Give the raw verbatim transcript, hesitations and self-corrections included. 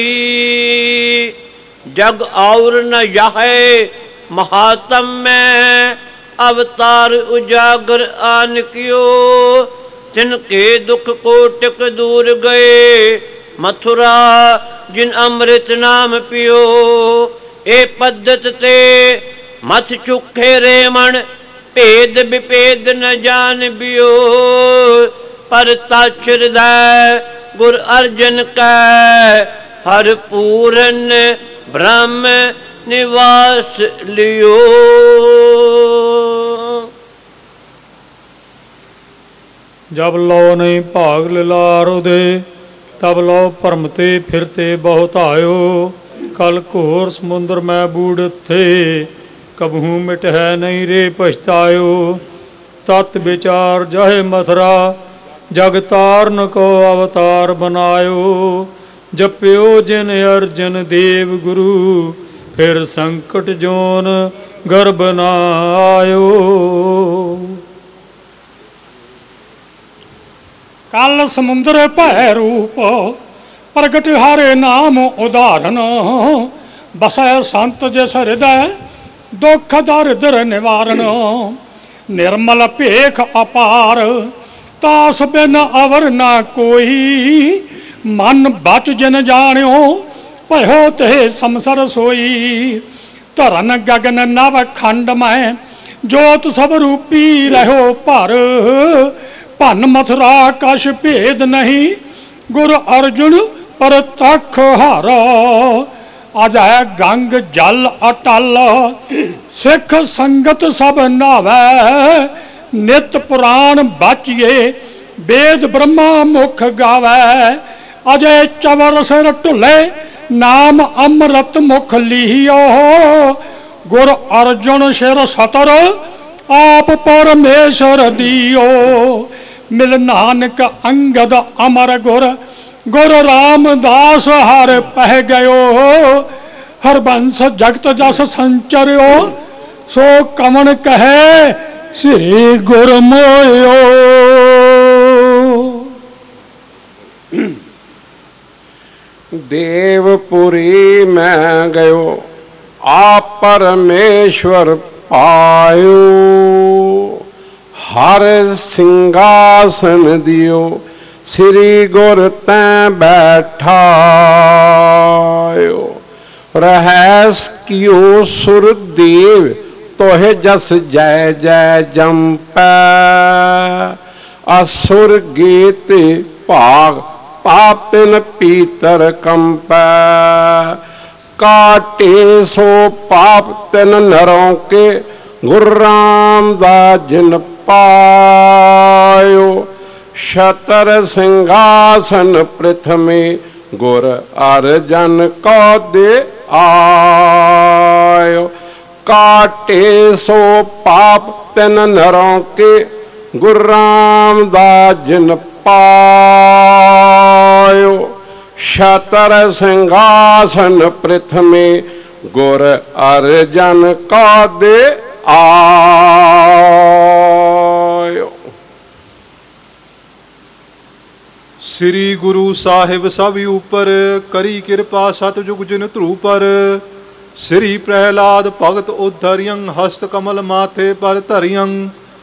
जग और न जाहे महात्म में अवतार उजागर आन कियो। तिनके दुख कोटिक दूर गए मथुरा जिन अमृत नाम पियो। ए पद्धत ते मथ चुखे रे मन भेद विभेद न जान बियो। पर तछ हृदय गुर अर्जन कै हर पूरन ब्रह्म निवास लियो। जब लो नहीं भाग लिलार उदे तब लो भरम ते फिरते बहुत आयो। कल घोर समुद्र में बूढ़ थे कबहू मिट है नहीं रे पछतायो। तत् विचार जहे मथुरा जग तारन को अवतार बनायो। जप्यो जिन अर्जन देव गुरु फिर संकट जोन गर्भ न आयो। कल समुद्र भै रूप प्रगट हारे नाम उदाहरण। बसै संत जिस हृदय दुख दरिद्र निवारण। निर्मल भेख अपार तास बिन अवर न कोई। मन बच जिन जानियो भयो ते समसर सोई। धरन गगन नव खंड में जोत सब रूपी रहो भर। भन मथुरा कछ भेद नहीं गुर अर्जुन पर तख हार। अजय गंग जल अटल सिख संगत सब नावै। नित पुराण बचिए वेद ब्रह्मा मुख गावै। अजय चवर सिर ढुले नाम अमृत मुख लिहियो। गुर अर्जुन सिर सतर आप परमेश्वर दियो। मिल नानक अंगद अमर गुर गुर रामदास हर पह गयो। हरबंस जगत जस संचरियो सो कमन कहे श्री गुर मोयो। देवपुरी में गयो आप परमेश्वर पायो। हर सिंहासन दियो श्री गुर तैं बैठायो। रहस कियो सुर देव तोहे जस जय जय जम्पै। असुर गीत भाग पापिन पीतर कंपै। काटे सो पाप तिन नरों के गुर रामदास जिन पायो। शतर सिंहासन पृथ्वी गुर अर्जन को दे आयो। काटे सो पाप तिन नरों के गुर रामदास जिन पायो। शतर सिंहासन पृथ्वी गुर अर्जन को दे आयो। श्री गुरु साहिब सब ऊपर करी कृपा सतयुग जिन ध्रु पर। श्री प्रहलाद भगत उद्धरियं हस्त कमल माथे पर धरियं।